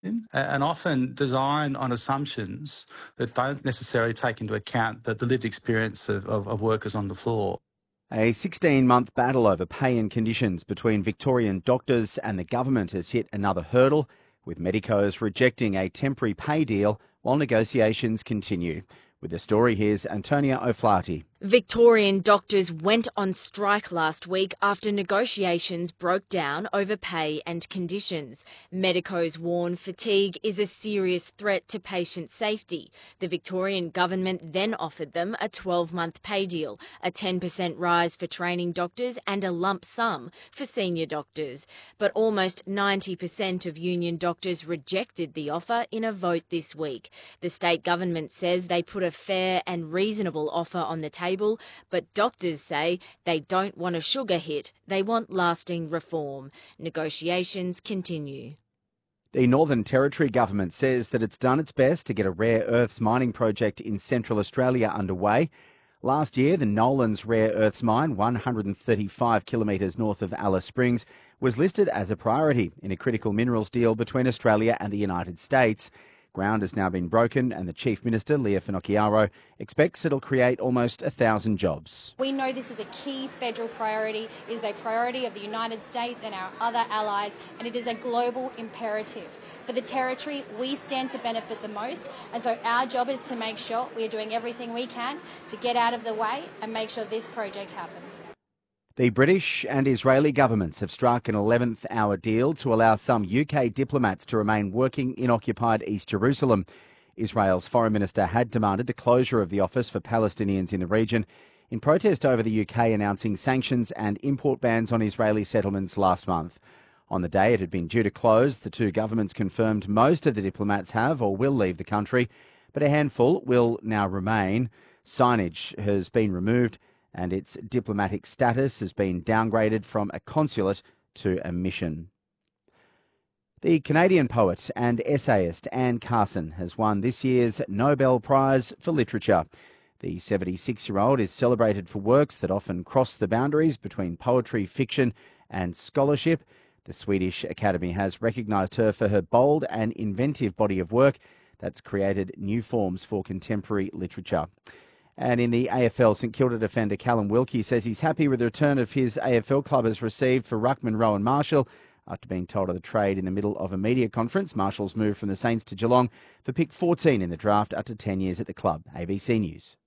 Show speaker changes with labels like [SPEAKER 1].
[SPEAKER 1] and often designed on assumptions that don't necessarily take into account the lived experience of workers on the floor.
[SPEAKER 2] A 16-month battle over pay and conditions between Victorian doctors and the government has hit another hurdle, with medicos rejecting a temporary pay deal while negotiations continue. With the story, here's Antonia O'Flaherty.
[SPEAKER 3] Victorian doctors went on strike last week after negotiations broke down over pay and conditions. Medicos warn fatigue is a serious threat to patient safety. The Victorian government then offered them a 12-month pay deal, a 10% rise for training doctors and a lump sum for senior doctors. But almost 90% of union doctors rejected the offer in a vote this week. The state government says they put a fair and reasonable offer on the table, but doctors say they don't want a sugar hit, they want lasting reform. Negotiations continue.
[SPEAKER 2] The Northern Territory government says that it's done its best to get a rare earths mining project in Central Australia underway. Last year, the Nolans Rare Earths Mine, 135 kilometres north of Alice Springs, was listed as a priority in a critical minerals deal between Australia and the United States. Ground has now been broken and the Chief Minister, Leah Finocchiaro, expects it'll create almost 1,000 jobs.
[SPEAKER 4] We know this is a key federal priority, it is a priority of the United States and our other allies, and it is a global imperative. For the Territory, we stand to benefit the most, and so our job is to make sure we are doing everything we can to get out of the way and make sure this project happens.
[SPEAKER 2] The British and Israeli governments have struck an 11th hour deal to allow some UK diplomats to remain working in occupied East Jerusalem. Israel's Foreign Minister had demanded the closure of the office for Palestinians in the region in protest over the UK announcing sanctions and import bans on Israeli settlements last month. On the day it had been due to close, the two governments confirmed most of the diplomats have or will leave the country, but a handful will now remain. Signage has been removed and its diplomatic status has been downgraded from a consulate to a mission. The Canadian poet and essayist Anne Carson has won this year's Nobel Prize for Literature. The 76-year-old is celebrated for works that often cross the boundaries between poetry, fiction and scholarship. The Swedish Academy has recognised her for her bold and inventive body of work that's created new forms for contemporary literature. And in the AFL, St Kilda defender Callum Wilkie says he's happy with the return of his AFL club has received for ruckman Rowan Marshall. After being told of the trade in the middle of a media conference, Marshall's moved from the Saints to Geelong for pick 14 in the draft after 10 years at the club. ABC News.